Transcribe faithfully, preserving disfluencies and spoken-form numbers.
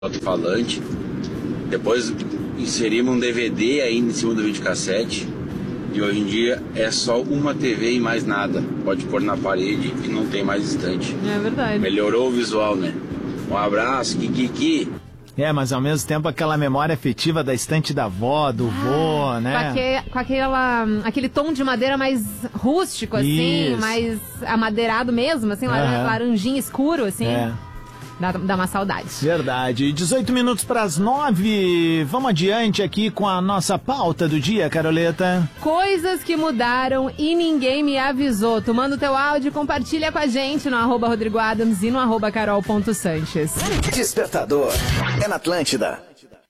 alto-falante. Depois inserimos um D V D ainda em cima do videocassete. E hoje em dia é só uma T V e mais nada. Pode pôr na parede e não tem mais estante. É verdade. Melhorou o visual, né? Um abraço, Kikiki. É, mas ao mesmo tempo aquela memória afetiva da estante da avó, do vô, ah, né? Com, aque, com aquela, aquele tom de madeira mais rústico, assim, Isso. mais amadeirado mesmo, assim, Aham. laranjinha escuro, assim. É. Dá, dá uma saudade. Verdade. dezoito minutos para as nove. Vamos adiante aqui com a nossa pauta do dia, Caroleta. Coisas que mudaram e ninguém me avisou. Tu manda o teu áudio e compartilha com a gente no arroba Rodrigo Adams e no arroba carol ponto sanches. Despertador é na Atlântida.